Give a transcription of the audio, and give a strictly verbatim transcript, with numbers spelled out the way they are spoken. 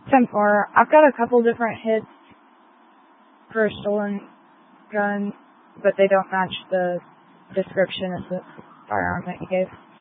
ten four. I've got a couple different hits for a stolen gun, but they don't match the description of the firearm that you gave.